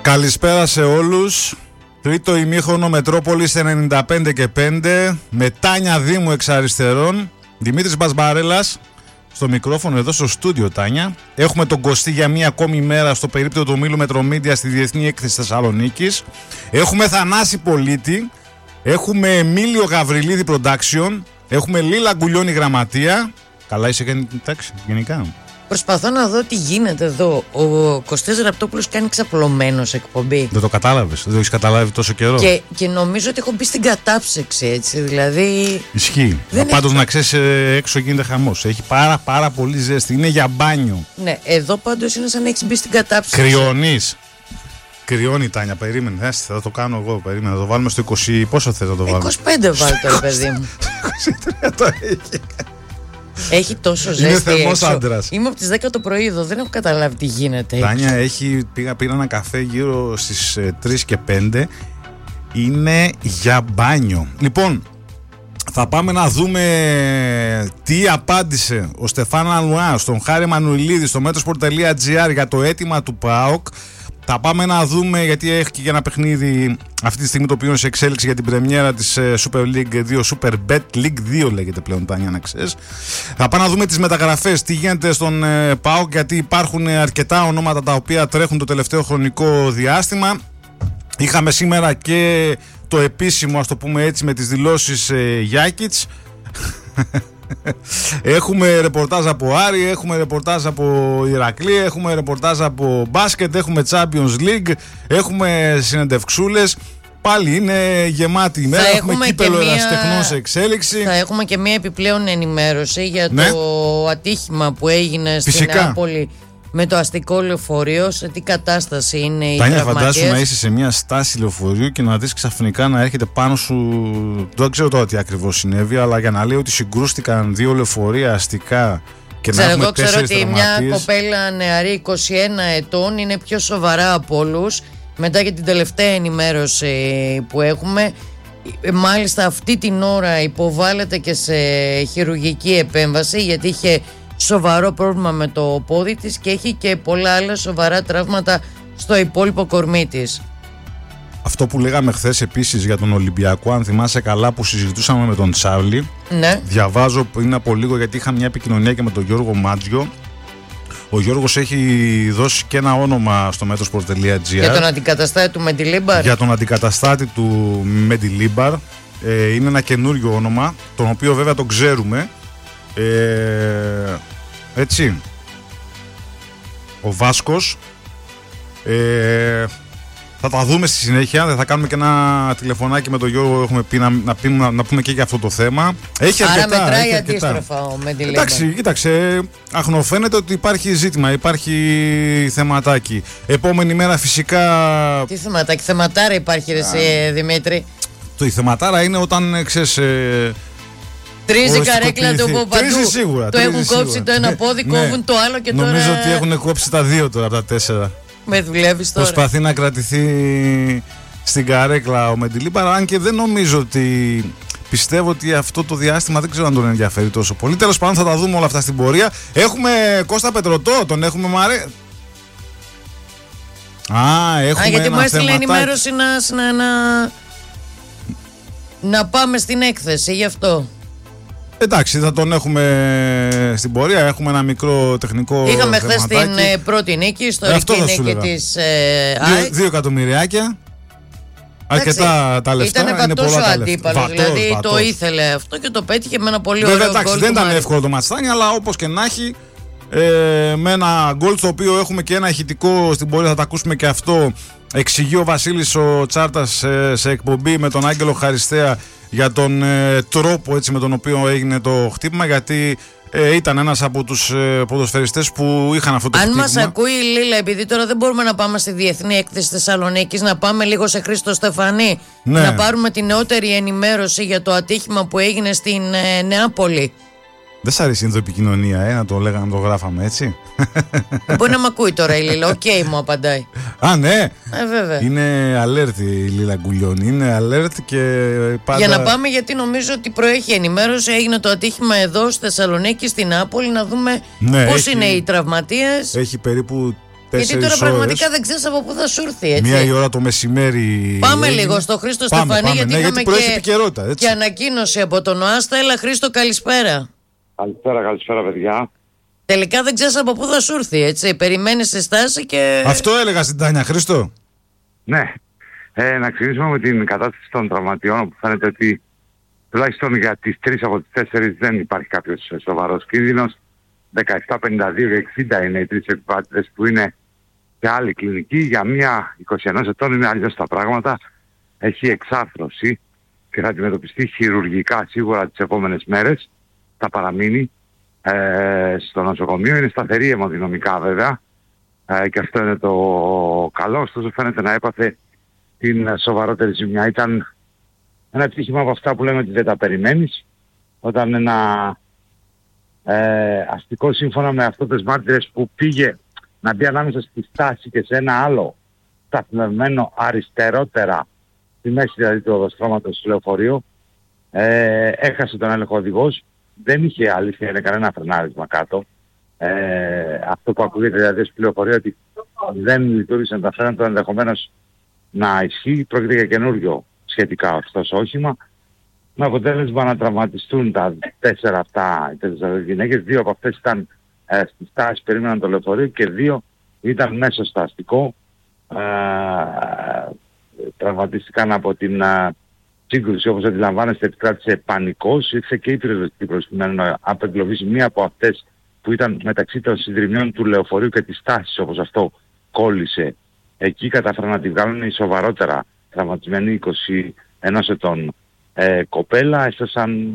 Καλησπέρα σε όλους. Τρίτο ημίχρονο Μετρόπολης 95 και 5 με Τάνια Δήμου εξ αριστερών, Δημήτρης Μπασμπαρέλας στο μικρόφωνο εδώ στο στούντιο. Τάνια, έχουμε τον Κωστή για μία ακόμη μέρα στο περίπτωτο του ομίλου Μετρομίδια στη Διεθνή Έκθεση Θεσσαλονίκης. Έχουμε Θανάση Πολίτη, έχουμε Εμίλιο Γαβριλίδη Production, έχουμε Λίλα Γκουλιώνη Γραμματεία. Καλά είσαι εντάξει γενικά? Προσπαθώ να δω τι γίνεται εδώ. Ο Κωστής Ραπτόπουλος κάνει ξαπλωμένος εκπομπή. Δεν το κατάλαβες? Δεν το έχεις καταλάβει τόσο καιρό? Και νομίζω ότι έχω μπει στην κατάψυξη, έτσι. Δηλαδή. Ισχύει. Πάντως να ξέρεις, έξω γίνεται χαμός. Έχει πάρα πολύ ζέστη. Είναι για μπάνιο. Ναι, εδώ πάντως είναι σαν να έχεις μπει στην κατάψυξη. Κρυώνεις. Κρυώνει, Τάνια, περίμενε. Θα το κάνω εγώ. Περίμενε. Να το βάλουμε στο 20. Πόσο θες να το βάλουμε? 25 βάλει το παιδί μου. 23 το έχει. Έχει τόσο ζέστη. Είναι θερμός άντρας. Είμαι από τις 10 το πρωί εδώ, δεν έχω καταλάβει τι γίνεται. Τάνια, πήρα ένα καφέ γύρω στις 3 και 5. Είναι για μπάνιο. Λοιπόν, θα πάμε να δούμε τι απάντησε ο Στεφάν Αλουά στον Χάρη Μανουηλίδη στο Metrosport.gr για το αίτημα του ΠΑΟΚ. Θα πάμε να δούμε, γιατί έχει και ένα παιχνίδι αυτή τη στιγμή το οποίο είναι σε εξέλιξη για την πρεμιέρα της Super League 2, Super Bet League 2 λέγεται πλέον, Τάνια, να ξέρεις. Θα πάμε να δούμε τις μεταγραφές, τι γίνεται στον ΠΑΟΚ, γιατί υπάρχουν αρκετά ονόματα τα οποία τρέχουν το τελευταίο χρονικό διάστημα. Είχαμε σήμερα και το επίσημο, ας το πούμε έτσι, με τις δηλώσεις Γιάκιτς. Έχουμε ρεπορτάζ από Άρη, έχουμε ρεπορτάζ από Ηρακλή, έχουμε ρεπορτάζ από μπάσκετ, έχουμε Champions League, έχουμε συνεντευξούλες. Πάλι είναι γεμάτη ημέρα. Έχουμε κύπελο ερασιτεχνών σε εξέλιξη. Θα έχουμε και μια επιπλέον ενημέρωση για το ατύχημα που έγινε στην Νεάπολη με το αστικό λεωφορείο. Σε τι κατάσταση είναι οι τραυματίες. Τάνια, φαντάσου να είσαι σε μια στάση λεωφορείου και να δεις ξαφνικά να έρχεται πάνω σου. Δεν ξέρω τώρα τι ακριβώς συνέβη, αλλά για να λέει ότι συγκρούστηκαν δύο λεωφορεία αστικά και να έχουμε 4 ξέρω ότι τραυματίες. Μια κοπέλα νεαρή 21 ετών είναι πιο σοβαρά από όλους. Μετά για την τελευταία ενημέρωση που έχουμε, μάλιστα αυτή την ώρα υποβάλλεται και σε χειρουργική επέμβαση, γιατί είχε σοβαρό πρόβλημα με το πόδι της και έχει και πολλά άλλα σοβαρά τραύματα στο υπόλοιπο κορμί της. Αυτό που λέγαμε χθες επίσης για τον Ολυμπιακό, αν θυμάσαι καλά, που συζητούσαμε με τον Τσάρλι. Ναι. Διαβάζω πριν από λίγο, γιατί είχα μια επικοινωνία και με τον Γιώργο Μάτζιο. Ο Γιώργος έχει δώσει και ένα όνομα στο Metrosport.gr για τον αντικαταστάτη του Μεντιλίμπαρ. Για τον αντικαταστάτη του Μεντιλίμπαρ. Είναι ένα καινούριο όνομα, τον οποίο βέβαια τον ξέρουμε. Έτσι. Ο Βάσκος. Θα τα δούμε στη συνέχεια. Θα κάνουμε και ένα τηλεφωνάκι με τον Γιώργο. Έχουμε πει να πούμε και για αυτό το θέμα. Έχει άρα αρκετά. μετράει αντίστροφα ο Μεντιλίμπαρ. Εντάξει, κοίταξε. Αχνοφαίνεται ότι υπάρχει ζήτημα, υπάρχει θεματάκι. Επόμενη μέρα φυσικά. Τι θεματάκι? Θεματάρα υπάρχει, Δημήτρη. Η θεματάρα είναι όταν ξέρεις. Τρίζει καρέκλα του από παντού. Τρίζει σίγουρα. Το έχουν κόψει το ένα πόδι, κόβουν το άλλο και τώρα. Νομίζω ότι έχουν κόψει τα 2 τώρα από τα 4. Με δουλεύεις τώρα. Προσπαθεί να κρατηθεί στην καρέκλα ο Μεντιλίμπαρ, αν και δεν νομίζω ότι. Πιστεύω ότι αυτό το διάστημα δεν ξέρω αν τον ενδιαφέρει τόσο πολύ. Τέλος πάντων, θα τα δούμε όλα αυτά στην πορεία. Έχουμε Κώστα Πετρωτό, τον έχουμε μαρέ. Έχουμε γιατί μου έστειλε θεματάκι. ενημέρωση να πάμε στην έκθεση, γι' αυτό. Εντάξει, θα τον έχουμε στην πορεία. Έχουμε ένα μικρό τεχνικό. Είχαμε χθες την πρώτη νίκη, ιστορική νίκη της ΑΕΚ. 2 εκατομμυριάκια. Αρκετά τα λεφτά. Ήταν βατός ο αντίπαλος, δηλαδή το ήθελε αυτό και το πέτυχε με ένα πολύ ωραίο γκολ. Εντάξει, δεν ήταν εύκολο το ματστάνι, αλλά όπως και να έχει, με ένα γκολ στο οποίο έχουμε και ένα ηχητικό στην πορεία, θα τα ακούσουμε και αυτό. Εξηγεί ο Βασίλης ο Τσάρτας σε εκπομπή με τον Άγγελο Χαριστέα για τον τρόπο έτσι με τον οποίο έγινε το χτύπημα, γιατί ήταν ένας από τους ποδοσφαιριστές που είχαν αυτό το χτύπημα. Αν μας ακούει η Λίλα, επειδή τώρα δεν μπορούμε να πάμε στη Διεθνή Έκθεση Θεσσαλονίκης, να πάμε λίγο σε Χρήστο Στεφανή, να πάρουμε την νεότερη ενημέρωση για το ατύχημα που έγινε στην Νεάπολη. Δεν σ' αρέσει η ενδοεπικοινωνία, να το λέγαμε, να το γράφαμε έτσι. Μπορεί να μ' ακούει τώρα η Λίλα, οκ, μου απαντάει. Α, ναι. Βέβαια. Είναι alert η Λίλα Γκουλιώνη, είναι alert και πάντα. Για να πάμε, γιατί νομίζω ότι προέχει ενημέρωση. Έγινε το ατύχημα εδώ στη Θεσσαλονίκη, στην Νεάπολη, να δούμε πώς είναι οι τραυματίες. Έχει περίπου Γιατί τώρα πραγματικά δεν ξέρεις από πού θα σου έρθει, έτσι. 1 η ώρα το μεσημέρι. Πάμε λίγο στο Χρήστο Στεφανή, γιατί είχαμε και ανακοίνωση από τον ΟΑΣΤΑ. Έλα, Χρήστο, καλησπέρα. Καλησπέρα, παιδιά. Τελικά δεν ξέρεις από πού θα σου έρθει, έτσι. Περιμένεις τη στάση και. Αυτό έλεγα στην Τάνια, Χρήστο. Ναι. Να ξεκινήσουμε με την κατάσταση των τραυματιών, που φαίνεται ότι τουλάχιστον για τις 3 από τις 4 δεν υπάρχει κάποιος σοβαρός κίνδυνος. 17, 52 και 60 είναι οι 3 επιβάτες που είναι σε άλλη κλινική. Για μία 21 ετών είναι αλλιώς τα πράγματα. Έχει εξάρθρωση και θα αντιμετωπιστεί χειρουργικά σίγουρα τις επόμενες μέρες. Θα παραμείνει στο νοσοκομείο. Είναι σταθερή αιμοδυναμικά βέβαια, και αυτό είναι το καλό. Ωστόσο φαίνεται να έπαθε την σοβαρότερη ζημιά. Ήταν ένα ατύχημα από αυτά που λέμε ότι δεν τα περιμένεις, όταν ένα αστικό, σύμφωνα με αυτές τις μάρτυρες, που πήγε να μπει ανάμεσα στη στάση και σε ένα άλλο σταθμευμένο αριστερότερα, στη μέση δηλαδή του οδοστρώματος του λεωφορείου, έχασε τον έλεγχο οδηγός. Δεν είχε, αλήθεια, είναι κανένα φρενάρισμα κάτω. Αυτό που ακούγεται δηλαδή στο πληροφορία, ότι δεν λειτουργήσαν τα φρένα, ενδεχομένως να ισχύει. Πρόκειται για καινούριο σχετικά ωστόσο όχημα, με αποτέλεσμα να τραυματιστούν τα 4 αυτά οι 4 γυναίκες. 2 από αυτές ήταν στη στάση, περίμεναν το λεωφορείο, και 2 ήταν μέσα στο αστικό. Τραυματίστηκαν από την σύγκρουση, όπως αντιλαμβάνεστε. Επικράτησε πανικός. Ήρθε και η πυροσβεστική προσκυμένη να απεγκλωβίσει μία από αυτές που ήταν μεταξύ των συντριμιών του λεωφορείου και της στάσης, όπως αυτό κόλλησε. Εκεί κατάφεραν να τη βγάλουν οι σοβαρότερα τραυματισμένοι 21 ετών κοπέλα. Έστασαν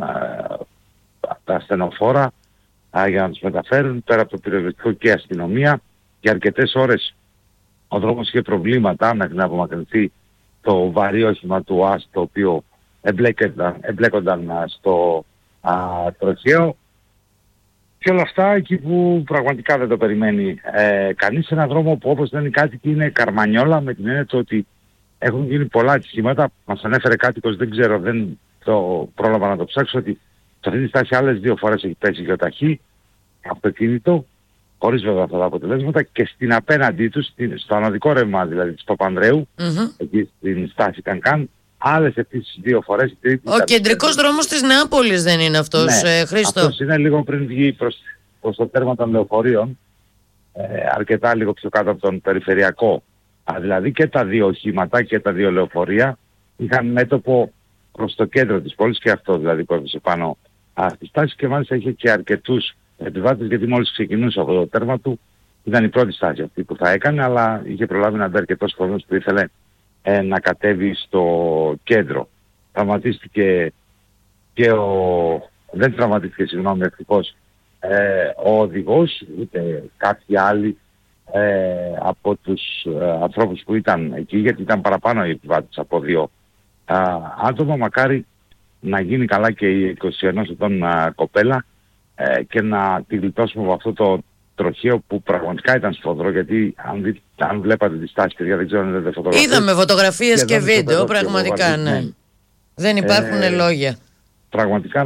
τα ασθενοφόρα για να τους μεταφέρουν, πέρα από το πυροσβεστικό και αστυνομία. Για αρκετές ώρες ο δρόμος είχε προβλήματα μέχρι να απομακρυνθεί το βαρύ όχημα του ΟΑΣ, το οποίο εμπλέκονταν στο τροχαίο. Και όλα αυτά εκεί που πραγματικά δεν το περιμένει κανείς. Ένα δρόμο που, όπως λένε οι κάτοικοι, είναι καρμανιόλα, με την έννοια ότι έχουν γίνει πολλά ατυχήματα. Μας ανέφερε κάτοικος, δεν ξέρω, δεν το πρόλαβα να το ψάξω, ότι σε αυτή τη στάση άλλες 2 φορές έχει πέσει γεωταχή αυτοκίνητο, χωρίς βέβαια αυτά τα αποτελέσματα, και στην απέναντί τους, στο ανωδικό ρεύμα δηλαδή της Παπανδρέου, εκεί στην στάση Κανκάν, άλλες επίσης 2 φορές. Ο κεντρικός δρόμος της Νεάπολης δεν είναι αυτός, ναι, Χρήστο? Αυτός είναι λίγο πριν βγει προς το τέρμα των λεωφορείων, αρκετά λίγο πιο κάτω από τον περιφερειακό. Δηλαδή και τα 2 οχήματα και τα 2 λεωφορεία είχαν μέτωπο προς το κέντρο της πόλης, και αυτό δηλαδή που έπεσε πάνω στη στάση, και μάλιστα είχε και αρκετούς επιβάτες, γιατί μόλις ξεκινούσε από το τέρμα του, ήταν η πρώτη στάση αυτή που θα έκανε, αλλά είχε προλάβει να μπει αρκετός κόσμος που ήθελε να κατέβει στο κέντρο. Τραυματίστηκε και δεν τραυματίστηκε, συγγνώμη, ευτυχώς, ο οδηγός, ούτε κάποιοι άλλοι από τους ανθρώπους που ήταν εκεί, γιατί ήταν παραπάνω οι επιβάτες από 2 άτομα. Μακάρι να γίνει καλά και η 21 ετών κοπέλα και να τη γλιτώσουμε από αυτό το τροχαίο που πραγματικά ήταν σφοδρό, γιατί αν βλέπατε τη στάση, παιδιά, δεν ξέρω αν είδατε φωτογραφίες. Είδαμε φωτογραφίες και βίντεο, πραγματικά, ναι. Δεν υπάρχουν λόγια. Πραγματικά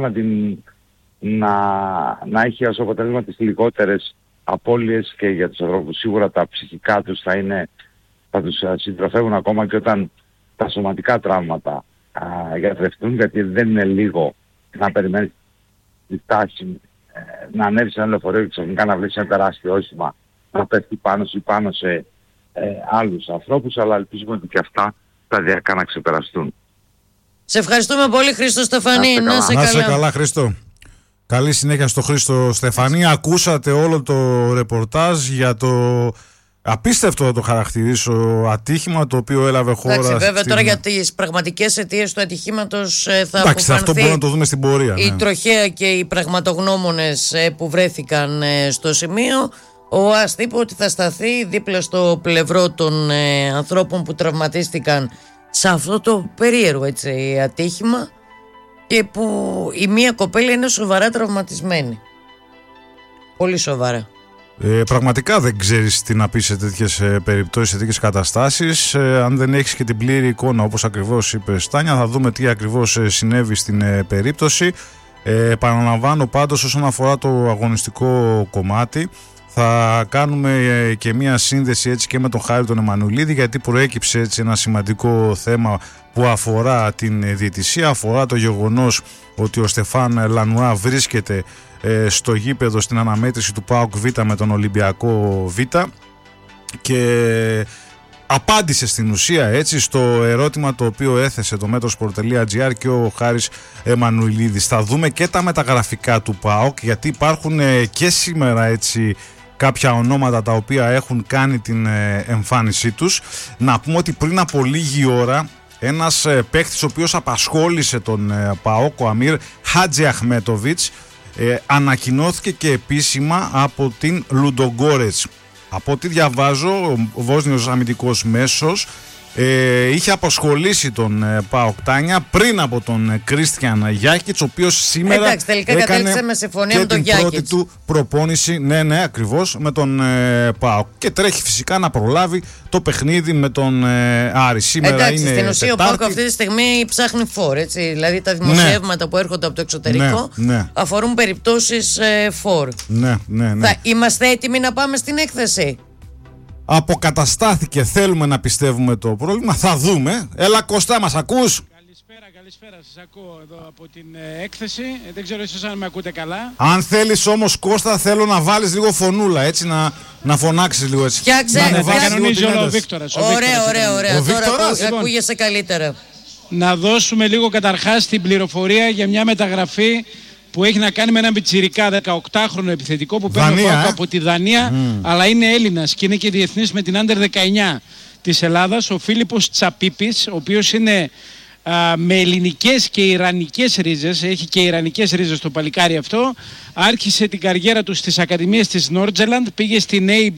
να έχει ως αποτέλεσμα τις λιγότερες απώλειες και για τους ανθρώπους. Σίγουρα τα ψυχικά τους θα τους συντροφεύουν ακόμα και όταν τα σωματικά τραύματα γιατρευτούν, γιατί δεν είναι λίγο να περιμένεις τη στάση, να ανέβεις σε ένα λεωφορείο και ξαφνικά να βρεις ένα τεράστιο όχημα να πέφτει πάνω σου ή πάνω σε άλλους ανθρώπους, αλλά ελπίζουμε ότι και αυτά σταδιακά να ξεπεραστούν. Σε ευχαριστούμε πολύ, Χρήστο Στεφανή. Να σε καλά, Χρήστο. Καλή συνέχεια στο Χρήστο Στεφανή. Ακούσατε όλο το ρεπορτάζ για το απίστευτο, το χαρακτηρίσω, ατύχημα το οποίο έλαβε χώρα. Βέβαια τώρα για τις πραγματικές αιτίες του ατυχήματος θα αποφανθεί. Αυτό μπορούμε να το δούμε στην πορεία. Η τροχαία και οι πραγματογνώμονες που βρέθηκαν στο σημείο. Ο ΟΑΣΤ είπε ότι θα σταθεί δίπλα στο πλευρό των ανθρώπων που τραυματίστηκαν σε αυτό το περίεργο, έτσι, ατύχημα, και που η μία κοπέλα είναι σοβαρά τραυματισμένη. Πολύ σοβαρά. Πραγματικά δεν ξέρεις τι να πεις σε τέτοιες περιπτώσεις, σε τέτοιες καταστάσεις, αν δεν έχεις και την πλήρη εικόνα, όπως ακριβώς είπε Στάνια. Θα δούμε τι ακριβώς συνέβη στην περίπτωση. Επαναλαμβάνω πάντως, όσον αφορά το αγωνιστικό κομμάτι, Θα κάνουμε και μία σύνδεση έτσι και με τον Χάρη τον Εμμανουλίδη, γιατί προέκυψε έτσι ένα σημαντικό θέμα που αφορά την διαιτησία, αφορά το γεγονός ότι ο Στεφάν Λανουά βρίσκεται στο γήπεδο στην αναμέτρηση του ΠΑΟΚ Β με τον Ολυμπιακό Β και απάντησε στην ουσία έτσι στο ερώτημα το οποίο έθεσε το Metrosport.gr και ο Χάρης Εμμανουλίδης. Θα δούμε και τα μεταγραφικά του ΠΑΟΚ, γιατί υπάρχουν και σήμερα έτσι κάποια ονόματα τα οποία έχουν κάνει την εμφάνισή τους. Να πούμε ότι πριν από λίγη ώρα ένας παίχτης ο οποίος απασχόλησε τον ΠΑΟΚ, ο Αμίρ Χατζιαχμέτοβιτς, ανακοινώθηκε και επίσημα από την Λουντογκόρετς. Από ό,τι διαβάζω, ο Βόσνιος αμυντικός μέσος είχε απασχολήσει τον ΠΑΟΚ Τάνια πριν από τον Κρίστιαν Γιάκιτς, ο οποίος σήμερα έκανε με συμφωνία και την πρώτη του προπόνηση, ναι ακριβώς, με τον ΠΑΟΚ, και τρέχει φυσικά να προλάβει το παιχνίδι με τον Άρη. Σήμερα είναι στην ουσία ο ΠΑΟΚ αυτή τη στιγμή ψάχνει φόρ, έτσι, δηλαδή τα δημοσιεύματα που έρχονται από το εξωτερικό αφορούν περιπτώσεις φόρ. Ναι. Θα είμαστε έτοιμοι να πάμε στην έκθεση? Αποκαταστάθηκε, θέλουμε να πιστεύουμε το πρόβλημα, θα δούμε. Έλα Κώστα, μας ακούς? Καλησπέρα, σας ακούω εδώ από την έκθεση. Δεν ξέρω εσείς αν με ακούτε καλά. Αν θέλεις όμως Κώστα, θέλω να βάλεις λίγο φωνούλα, έτσι να φωνάξεις λίγο έτσι. Φτιάξε, κανονίζει όλο ο Βίκτορας. Ωραία, τώρα ακούγεσαι καλύτερα. Να δώσουμε λίγο καταρχάς την πληροφορία για μια μεταγραφή που έχει να κάνει με έναν πιτσιρικά 18χρονο επιθετικό που παίρνει από τη Δανία, αλλά είναι Έλληνας και είναι και διεθνής με την Under 19 της Ελλάδας, ο Φίλιππος Τσαπίπης, ο οποίος είναι με ελληνικές και ιρανικές ρίζες, έχει και ιρανικές ρίζες το παλικάρι αυτό. Άρχισε την καριέρα του στις ακαδημίες της Νόρτζελαντ, πήγε στην AB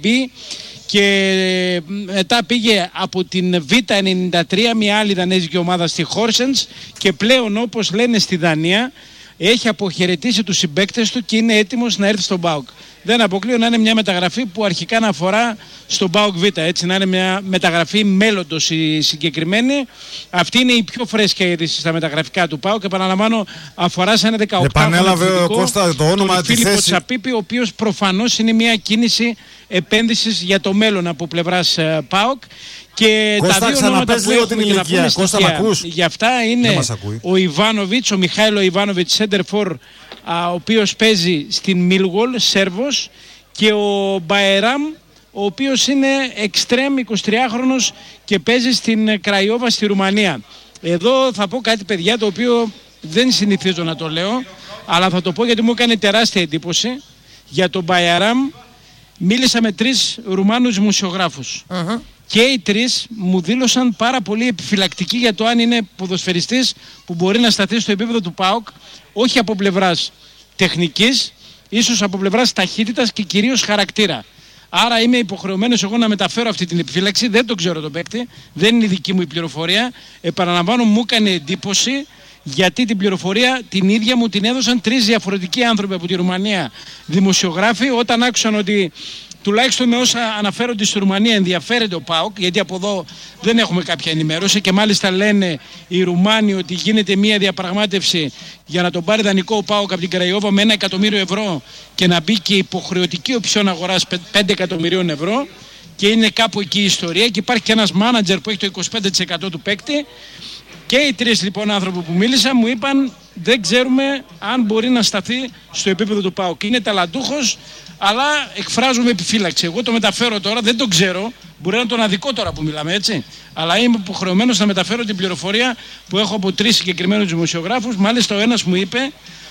και μετά πήγε από την Β93, μια άλλη δανέζικη ομάδα, στη Horsens, και πλέον, όπως λένε στη Δανία, έχει αποχαιρετήσει τους συμπαίκτες του και είναι έτοιμος να έρθει στον ΠΑΟΚ. Δεν αποκλείω να είναι μια μεταγραφή που αρχικά να αφορά στον ΠΑΟΚ Β, έτσι, να είναι μια μεταγραφή μέλλοντος η συγκεκριμένη. Αυτή είναι η πιο φρέσκια είδηση στα μεταγραφικά του ΠΑΟΚ. Επαναλαμβάνω, αφορά σε ένα 18χρονο επιθετικό, τον Φίλιππο Τσαπίπη, ο οποίος προφανώς είναι μια κίνηση επένδυσης για το μέλλον από πλευράς ΠΑΟΚ. Και Κώστα, τα δύο ονόματα που έχουμε και να πούμε στοιχεία για αυτά είναι ο Ιβάνοβιτς, ο Μιχάηλο Ιβάνοβιτς, σέντερφορ, ο οποίος παίζει στην Μίλγολ, Σέρβος, και ο Μπαεράμ, ο οποίος είναι εξτρέμ, 23χρονος και παίζει στην Κραϊόβα στη Ρουμανία. Εδώ θα πω κάτι, παιδιά, το οποίο δεν συνηθίζω να το λέω, αλλά θα το πω γιατί μου έκανε τεράστια εντύπωση. Για τον Μπαεράμ μίλησα με 3 Ρουμάνους δημοσιογράφους. Και οι 3 μου δήλωσαν πάρα πολύ επιφυλακτικοί για το αν είναι ποδοσφαιριστής που μπορεί να σταθεί στο επίπεδο του ΠΑΟΚ, όχι από πλευράς τεχνικής, ίσως από πλευράς ταχύτητας και κυρίως χαρακτήρα. Άρα είμαι υποχρεωμένος εγώ να μεταφέρω αυτή την επιφύλαξη. Δεν τον ξέρω τον παίκτη, δεν είναι η δική μου η πληροφορία. Επαναλαμβάνω, μου έκανε εντύπωση, γιατί την πληροφορία την ίδια μου την έδωσαν 3 διαφορετικοί άνθρωποι από τη Ρουμανία, δημοσιογράφοι, όταν άκουσαν ότι τουλάχιστον με όσα αναφέρονται στη Ρουμανία ενδιαφέρεται ο ΠΑΟΚ, γιατί από εδώ δεν έχουμε κάποια ενημέρωση, και μάλιστα λένε οι Ρουμάνοι ότι γίνεται μια διαπραγμάτευση για να τον πάρει δανεικό ο ΠΑΟΚ από την Κραϊόβα με 1 εκατομμύριο ευρώ και να μπει και υποχρεωτική οψιόν αγοράς 5 εκατομμυρίων ευρώ, και είναι κάπου εκεί η ιστορία, και υπάρχει και ένας μάνατζερ που έχει το 25% του παίκτη. Και οι 3 λοιπόν άνθρωποι που μίλησα μου είπαν δεν ξέρουμε αν μπορεί να σταθεί στο επίπεδο του ΠΑΟΚ. Είναι ταλαντούχος, αλλά εκφράζουμε επιφύλαξη. Εγώ το μεταφέρω τώρα, δεν το ξέρω. Μπορεί να είναι τον αδικό τώρα που μιλάμε, έτσι. Αλλά είμαι υποχρεωμένος να μεταφέρω την πληροφορία που έχω από 3 συγκεκριμένους δημοσιογράφους. Μάλιστα ο ένας μου είπε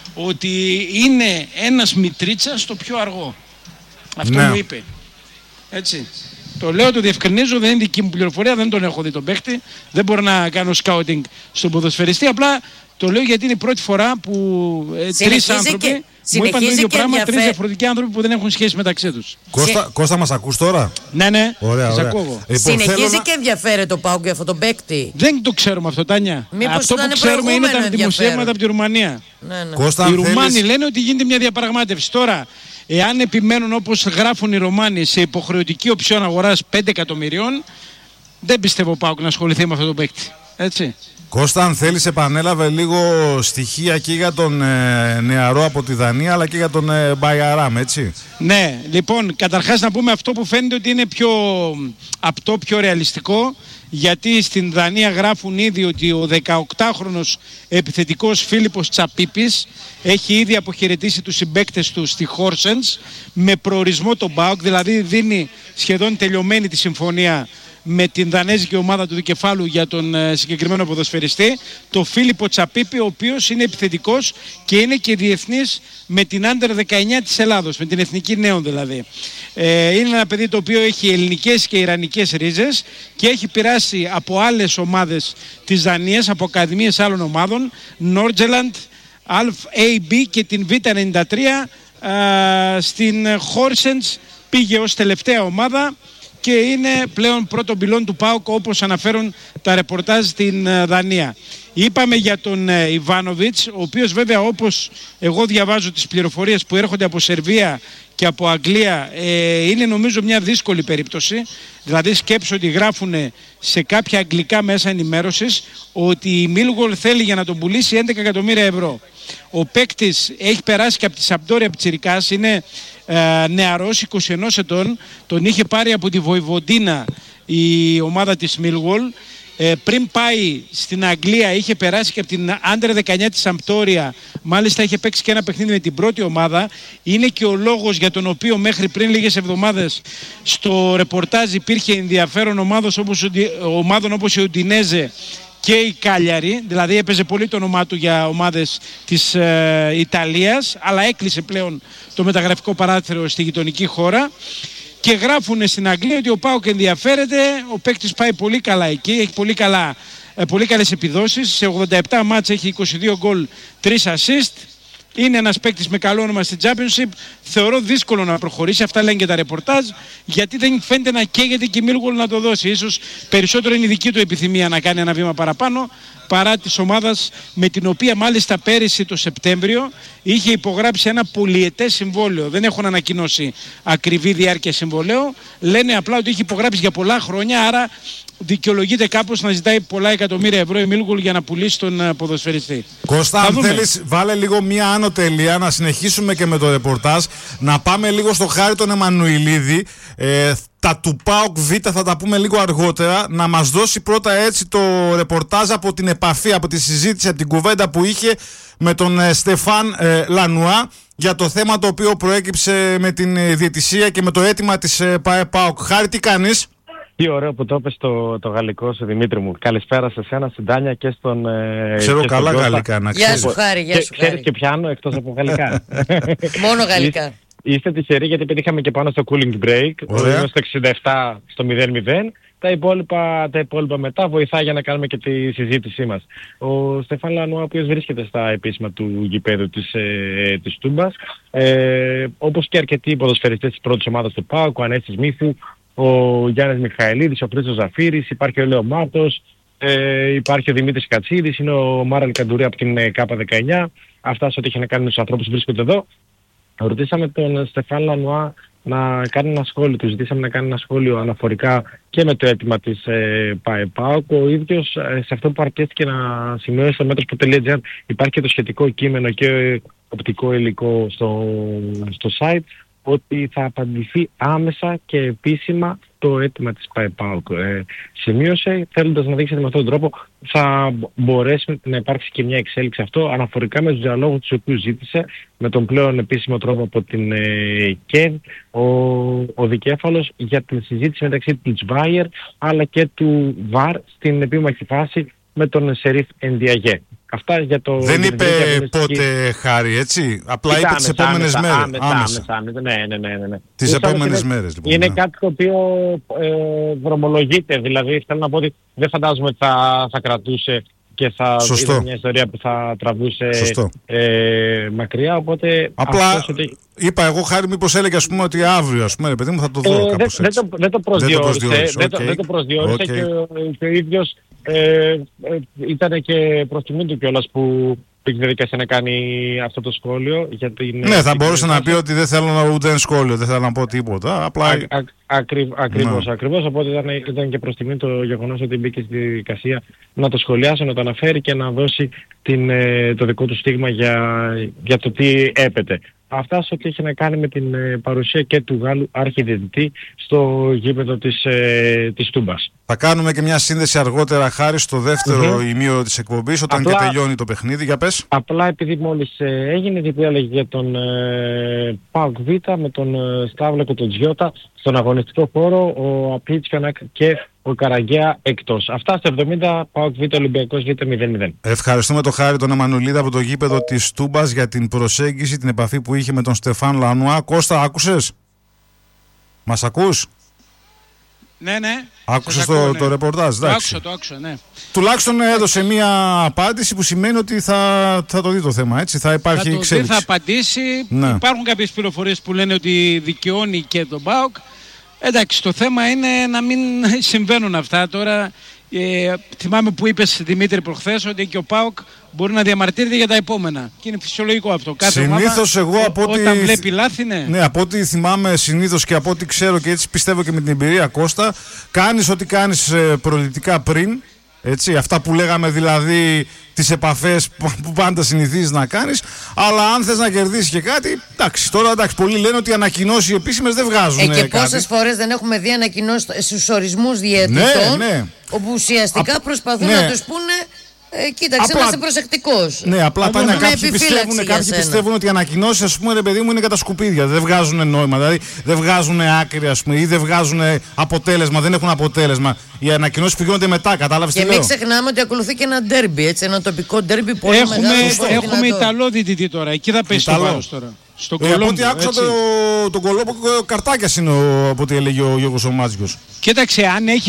ότι είναι ένας Μητρίτσας το πιο αργό. Αυτό μου είπε. Έτσι. Το λέω, το διευκρινίζω, δεν είναι δική μου πληροφορία, δεν τον έχω δει τον παίχτη. Δεν μπορώ να κάνω σκάουτινγκ στον ποδοσφαιριστή. Απλά το λέω γιατί είναι η πρώτη φορά που 3 άνθρωποι μου είπαν το ίδιο πράγμα, 3 διαφορετικοί άνθρωποι που δεν έχουν σχέση μεταξύ τους. Κώστα, μας ακούς τώρα? Ναι, ωραία, σας ακούω. Συνεχίζει και ενδιαφέρεται το ΠΑΟΚ για αυτόν τον παίκτη. Δεν το ξέρουμε αυτό, Τάνια. Αυτό που ξέρουμε είναι τα δημοσιεύματα από τη Ρουμανία. Κώστα, οι Ρουμάνοι λένε ότι γίνεται μια διαπραγμάτευση. Τώρα, εάν επιμένουν όπως γράφουν οι Ρουμάνοι σε υποχρεωτική οψιόν αγοράς 5 εκατομμυρίων, δεν πιστεύω ο ΠΑΟΚ να ασχοληθεί με αυτό το παίκτη. Έτσι. Κώστα, αν θέλεις, επανέλαβε λίγο στοιχεία και για τον νεαρό από τη Δανία, αλλά και για τον Μπαϊαράμ, έτσι. Ναι, λοιπόν, καταρχάς να πούμε αυτό που φαίνεται ότι είναι πιο απτό, πιο ρεαλιστικό, γιατί στην Δανία γράφουν ήδη ότι ο 18χρονος επιθετικός Φίλιππος Τσαπίπης έχει ήδη αποχαιρετήσει τους συμπαίκτες του στη Χόρσενς με προορισμό τον ΠΑΟΚ, δηλαδή δίνει σχεδόν τελειωμένη τη συμφωνία με την δανέζικη ομάδα του δικεφάλου για τον συγκεκριμένο ποδοσφαιριστή, το Φίλιππο Τσαπίπη, ο οποίος είναι επιθετικός και είναι και διεθνής με την Under 19 της Ελλάδος, με την εθνική νέων δηλαδή. Είναι ένα παιδί το οποίο έχει ελληνικές και ιρανικές ρίζες και έχει πειράσει από άλλες ομάδες της Δανίας, από ακαδημίες άλλων ομάδων, Νόρτζελαντ, Αλφ AB και την Β93. Στην Χόρσενς πήγε ως τελευταία ομάδα και είναι πλέον πρώτο πυλόν του ΠΑΟΚ, όπως αναφέρουν τα ρεπορτάζ στην Δανία. Είπαμε για τον Ιβάνοβιτς, ο οποίος βέβαια, όπως εγώ διαβάζω τις πληροφορίες που έρχονται από Σερβία και από Αγγλία, είναι νομίζω μια δύσκολη περίπτωση. Δηλαδή σκέψου ότι γράφουν σε κάποια αγγλικά μέσα ενημέρωσης ότι η Μίλγολ θέλει για να τον πουλήσει 11 εκατομμύρια ευρώ. Ο παίκτης έχει περάσει και από τη Σαμπντόρια Πιτσιρικάς, είναι νεαρός, 21 ετών, τον είχε πάρει από τη Βοηβοντίνα η ομάδα της Μίλγολ. Πριν πάει στην Αγγλία είχε περάσει και από την Under 19 της Σαμπντόρια, μάλιστα είχε παίξει και ένα παιχνίδι με την πρώτη ομάδα. Είναι και ο λόγος για τον οποίο μέχρι πριν λίγες εβδομάδες στο ρεπορτάζ υπήρχε ενδιαφέρον ομάδων όπως η Ουντινέζε και η Κάλιαρη, δηλαδή έπαιζε πολύ το όνομά του για ομάδες της Ιταλίας, αλλά έκλεισε πλέον το μεταγραφικό παράθυρο στη γειτονική χώρα. Και γράφουν στην Αγγλία ότι ο ΠΑΟΚ ενδιαφέρεται, ο παίκτης πάει πολύ καλά εκεί, έχει πολύ καλές επιδόσεις, σε 87 μάτς έχει 22 γκολ, 3 assist. Είναι ένας παίκτης με καλό όνομα στη Championship. Θεωρώ δύσκολο να προχωρήσει, αυτά λένε και τα ρεπορτάζ, γιατί δεν φαίνεται να καίγεται και η Μίλγολ να το δώσει. Ίσως περισσότερο είναι η δική του επιθυμία να κάνει ένα βήμα παραπάνω, παρά της ομάδας με την οποία μάλιστα πέρυσι το Σεπτέμβριο είχε υπογράψει ένα πολυετές συμβόλαιο. Δεν έχουν ανακοινώσει ακριβή διάρκεια συμβολαίου. Λένε απλά ότι έχει υπογράψει για πολλά χρόνια, άρα δικαιολογείται κάπως να ζητάει πολλά εκατομμύρια ευρώ η Μίλγολ για να πουλήσει τον ποδοσφαιριστή. Κώστα, αν θέλεις, βάλε λίγο μία άνω τελεία, να συνεχίσουμε και με το ρεπορτάζ, να πάμε λίγο στο Χάρη τον Εμμανουηλίδη. Τα του ΠΑΟΚ Β θα τα πούμε λίγο αργότερα. Να μας δώσει πρώτα έτσι το ρεπορτάζ από την επαφή, από τη συζήτηση, από την κουβέντα που είχε με τον Στεφάν Λανουά για το θέμα το οποίο προέκυψε με την διαιτησία και με το αίτημα της ΠΑΟΚ. Χάρη, τι κάνεις? Τι ωραίο που το είπες το γαλλικό σου, Δημήτρη μου. Καλησπέρα σε σένα, στην Τάνια και στον... Ξέρω και καλά γαλλικά, να ξέρεις. Γεια σου Χάρη, γεια σου Χάρη. Ξέρεις και πιάνω εκτός από γαλλικά. Μόνο γαλλικά. Είστε τυχεροί γιατί πετύχαμε και πάνω στο cooling break. Είμαστε στο 67 στο 0-0. Τα υπόλοιπα μετά βοηθά για να κάνουμε και τη συζήτησή μας. Ο Στεφάν Λανουά, ο οποίος βρίσκεται στα επίσημα του γηπέδου της Τούμπας, όπως και αρκετοί ποδοσφαιριστές της πρώτης ομάδας του ΠΑΟΚ, ο Ανέστης Μύθου, ο Γιάννης Μιχαηλίδης, ο Χρήστος Ζαφύρης, υπάρχει ο Λέο Μάρτος, υπάρχει ο Δημήτρης Κατσίδης, είναι ο Μάραλ Καντουρί από την K19. Αυτά σε ό,τι έχει να κάνει με τους ανθρώπους που βρίσκονται εδώ. Ρωτήσαμε τον Στεφάν Λανουά να κάνει ένα σχόλιο, του ζητήσαμε να κάνει ένα σχόλιο αναφορικά και με το αίτημα της ΠΑΟΚ. Ο ίδιος σε αυτό που αρκέστηκε να σημειώσει στο metros.gr υπάρχει και το σχετικό κείμενο και οπτικό υλικό στο site, ότι θα απαντηθεί άμεσα και επίσημα το αίτημα της ΠΑΟΚ. Σημείωσε, θέλοντας να δείξετε με αυτόν τον τρόπο, θα μπορέσει να υπάρξει και μια εξέλιξη αυτό, αναφορικά με τους διαλόγους τους οποίους ζήτησε με τον πλέον επίσημο τρόπο από την ΚΕΔ, ο δικέφαλος για την συζήτηση μεταξύ του Τσβάιερ αλλά και του ΒΑΡ στην επίμαχη φάση με τον Σερίφ Ενδιαγέ. Αυτά για το... Δεν είπε πότε, Χάρη, έτσι. Απλά είπε τις επόμενες μέρες. Άμεσα. Ναι. Τις επόμενες μέρες, λοιπόν. Είναι κάτι το οποίο δρομολογείται. Δηλαδή, θέλω να πω ότι δεν φαντάζομαι ότι θα κρατούσε και θα είναι μια ιστορία που θα τραβούσε μακριά. Οπότε απλά είπα εγώ, Χάρη, μήπως έλεγε ας πούμε ότι αύριο, ας πούμε, παιδί μου, θα το δω κάπως έτσι. Δεν το προσδιορίσε και ο ίδιος ήταν και προς τιμή του κιόλας που υπήρξε διαδικασία να κάνει αυτό το σχόλιο. Για την, ναι, θα μπορούσε να πει ότι δεν θέλω να ούτε σχόλιο, δεν θέλω να πω τίποτα. Απλά... Ακριβώς. Οπότε ήταν και προς τιμή το γεγονός ότι μπήκε στη διαδικασία να το σχολιάσει, να το αναφέρει και να δώσει το δικό του στίγμα για το τι έπεται. Αυτά σε ό,τι έχει να κάνει με την παρουσία και του Γάλλου αρχιδιαιτητή στο γήπεδο της Τούμπας. Θα κάνουμε και μια σύνδεση αργότερα, Χάρη, στο δεύτερο ημίωρο της εκπομπής, όταν και τελειώνει το παιχνίδι. Για πες. Απλά επειδή μόλις έγινε, γιατί έλεγε για τον ΠΑΟΚ Β με τον Σταύλο και τον Τζιώτα στον αγωνιστικό χώρο, ο Απίτσιανακ και ο Καραγκαία εκτός. Αυτά στο 70, ΠΑΟΚ Β, Ολυμπιακός Β 0-0. Ευχαριστούμε τον Χάρη τον Εμμανουηλίδη από το γήπεδο της Τούμπας για την προσέγγιση, την επαφή που είχε με τον Στεφάν Λανουά. Κώστα, άκουσες? Μας ακούς? Ναι. Άκουσες το ρεπορτάζ? Το άκουσα, ναι. Τουλάχιστον έδωσε μία απάντηση που σημαίνει ότι θα το δει το θέμα, έτσι, θα υπάρχει εξέλιξη. Θα απαντήσει, ναι. Υπάρχουν κάποιες πληροφορίες που λένε ότι δικαιώνει και τον ΠΑΟΚ. Εντάξει, το θέμα είναι να μην συμβαίνουν αυτά τώρα. Θυμάμαι που είπες, Δημήτρη, προχθές ότι και ο ΠΑΟΚ μπορεί να διαμαρτύρεται για τα επόμενα. Και είναι φυσιολογικό αυτό. Κάθε συνήθως ομάδα, εγώ από όταν βλέπει λάθη, ναι, από ό,τι θυμάμαι συνήθως και από ό,τι ξέρω και έτσι πιστεύω και με την εμπειρία, Κώστα, κάνεις ό,τι κάνεις προληπτικά πριν. Έτσι, αυτά που λέγαμε δηλαδή, τις επαφές που πάντα συνηθίζεις να κάνεις, αλλά αν θες να κερδίσεις και κάτι, εντάξει, τώρα πολλοί λένε ότι οι ανακοινώσεις επίσημες δεν βγάζουν και πόσες φορές δεν έχουμε δει ανακοινώσεις στους ορισμούς διαιτητών, όπου ουσιαστικά προσπαθούν να τους πούνε κοίταξε, είμαστε προσεκτικός. Ναι, απλά κάποιοι πιστεύουν ότι οι ανακοινώσεις, ας πούμε, ρε παιδί μου, είναι κατά σκουπίδια. Δεν βγάζουν νόημα, δηλαδή δεν βγάζουν άκρη, ας πούμε, ή δεν βγάζουν αποτέλεσμα, δεν έχουν αποτέλεσμα. Οι ανακοινώσεις που γίνονται μετά, κατάλαβες τι λέω? Και μην ξεχνάμε ότι ακολουθεί και ένα ντέρμπι, έτσι, ένα τοπικό ντέρμπι πολύ μεγάλο. Έχουμε Ιταλό διαιτητή τώρα, εκεί θα πέσει το βάρος τώρα. Από ό,τι άκουσα τον Κολόμπο, Καρτάκιας είναι από ό,τι έλεγε ο Γιώργος ο Μάτζιος. Κοίταξε, αν έχει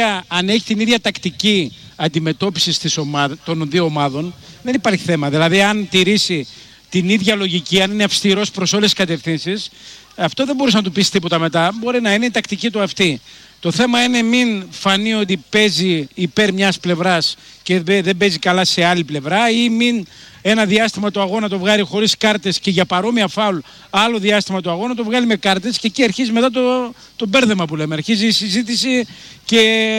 την ίδια τακτική αντιμετώπισης των δύο ομάδων, δεν υπάρχει θέμα. Δηλαδή, αν τηρήσει την ίδια λογική, αν είναι αυστηρός προς όλες τις κατευθύνσεις, αυτό δεν μπορείς να του πεις τίποτα μετά. Μπορεί να είναι η τακτική του αυτή. Το θέμα είναι μην φανεί ότι παίζει υπέρ μιας πλευράς και δεν παίζει καλά σε άλλη πλευρά, ή μην ένα διάστημα του αγώνα το βγάλει χωρίς κάρτες και για παρόμοια φάουλ άλλο διάστημα του αγώνα το βγάλει με κάρτες, και εκεί αρχίζει μετά το μπέρδεμα που λέμε. Αρχίζει η συζήτηση και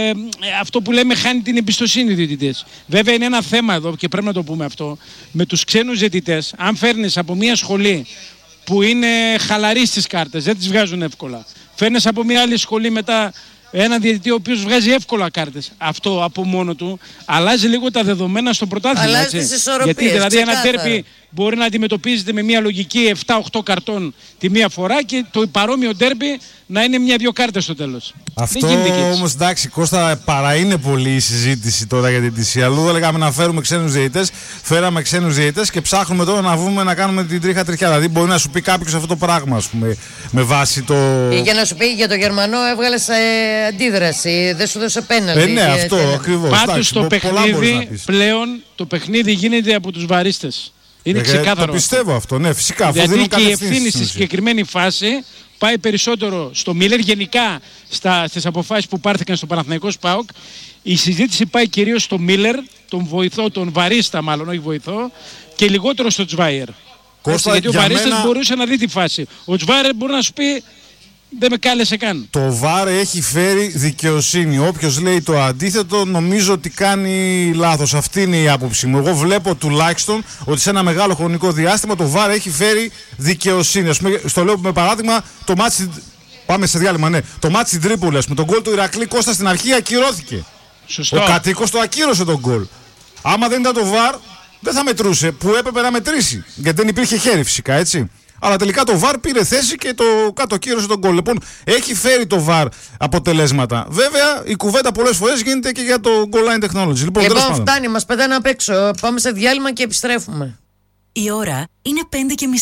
αυτό που λέμε χάνει την εμπιστοσύνη οι διαιτητές. Βέβαια είναι ένα θέμα εδώ και πρέπει να το πούμε αυτό. Με τους ξένους διαιτητές, αν φέρνεις από μια σχολή που είναι χαλαρή στις κάρτες, δεν τις βγάζουν εύκολα, φέρνεις από μια άλλη σχολή μετά έναν διαιτητή ο οποίος βγάζει εύκολα κάρτες, αυτό από μόνο του αλλάζει λίγο τα δεδομένα στο πρωτάθλημα. Αλλάζει τις ισορροπίες. Γιατί δηλαδή ένα ντέρμπι μπορεί να αντιμετωπίζεται με μια λογική 7-8 καρτών τη μία φορά και το παρόμοιο ντέρμπι να είναι μια-δυο κάρτες στο τέλος. Αυτό όμως, εντάξει, Κώστα, παρά είναι πολύ η συζήτηση τώρα για την TC. Αλλού λέγαμε να φέρουμε ξένους διαιτητές, φέραμε ξένους διαιτητές και ψάχνουμε τώρα να βγούμε να κάνουμε την τρίχα τριχιά. Δηλαδή μπορεί να σου πει κάποιος αυτό το πράγμα, ας πούμε, με βάση το. Για να σου πει για τον Γερμανό έβγαλες αντίδραση, δεν σου δώσε πέναλτι. Ναι, αυτό ακριβώς. Πάντως το παιχνίδι πλέον, το παιχνίδι γίνεται από τους βαρίστες. Είναι ξεκάθαρο. Το πιστεύω αυτό, ναι, φυσικά. Γιατί και η ευθύνη στη συγκεκριμένη φάση πάει περισσότερο στο Μίλλερ. Γενικά στις αποφάσεις που πάρθηκαν στο Παναθηναϊκός ΠΑΟΚ, η συζήτηση πάει κυρίως στο Μίλλερ, τον βοηθό, τον βαρίστα μάλλον, όχι βοηθό, και λιγότερο στο Τσβάιερ. Γιατί ο βαρίστας μπορούσε να δει τη φάση. Ο Τσβάιερ μπορεί να σου πει δεν με κάλεσε καν. Το ΒΑΡ έχει φέρει δικαιοσύνη. Όποιος λέει το αντίθετο νομίζω ότι κάνει λάθος. Αυτή είναι η άποψη μου. Εγώ βλέπω τουλάχιστον ότι σε ένα μεγάλο χρονικό διάστημα το ΒΑΡ έχει φέρει δικαιοσύνη. Ας πούμε, στο λέω με παράδειγμα το μάτσι. Πάμε σε διάλειμμα, ναι. Το μάτσι στην Τρίπολη, με τον γκολ του Ηρακλή Κώστα στην αρχή ακυρώθηκε. Σωστό. Ο κατοίκος το ακύρωσε τον γκολ. Άμα δεν ήταν το ΒΑΡ, δεν θα μετρούσε. Που έπρεπε να μετρήσει. Γιατί δεν υπήρχε χέρι φυσικά, έτσι. Αλλά τελικά το ΒΑΡ πήρε θέση και το κατοκύρωσε τον γκολ. Λοιπόν, έχει φέρει το ΒΑΡ αποτελέσματα. Βέβαια, η κουβέντα πολλές φορές γίνεται και για το goal line technology. Λοιπόν, φτάνει, μας πετάνε απ' έξω. Πάμε σε διάλειμμα και επιστρέφουμε. Η ώρα είναι 5:30.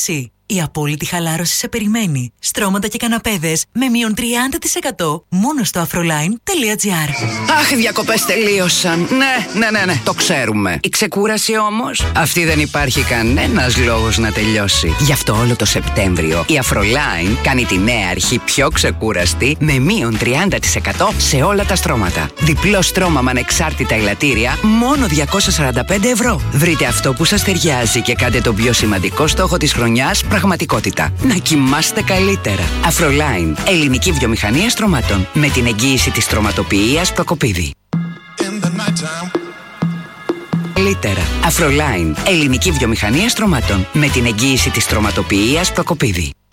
Η απόλυτη χαλάρωση σε περιμένει. Στρώματα και καναπέδες με μείον 30% μόνο στο afroline.gr. Αχ, οι διακοπές τελείωσαν. Ναι, το ξέρουμε. Η ξεκούραση όμως, αυτή δεν υπάρχει κανένας λόγος να τελειώσει. Γι' αυτό όλο το Σεπτέμβριο η Afroline κάνει τη νέα αρχή πιο ξεκούραστη με μείον 30% σε όλα τα στρώματα. Διπλό στρώμα με ανεξάρτητα ελαττήρια, μόνο 245 ευρώ. Βρείτε αυτό που σας ταιριάζει και κάντε τον πιο σημαντικό στόχο της χρονιάς πραγματικότητα. Να κοιμάστε καλύτερα. Afroline, ελληνική βιομηχανία στρωμάτων. Με την εγγύηση της στρωματοποιίας Προκοπίδη. Καλύτερα. Afroline, ελληνική βιομηχανία στρωμάτων. Με την εγγύηση της στρωματοποιίας Προκοπίδη.